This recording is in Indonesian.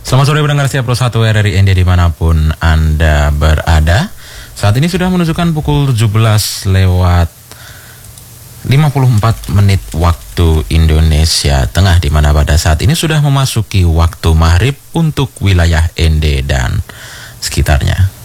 Selamat sore pendengar Siap Pro 1 RRI ND dimanapun Anda berada. Saat ini sudah menunjukkan pukul 17 lewat 54 menit waktu Indonesia Tengah, di mana pada saat ini sudah memasuki waktu maghrib untuk wilayah ND dan sekitarnya.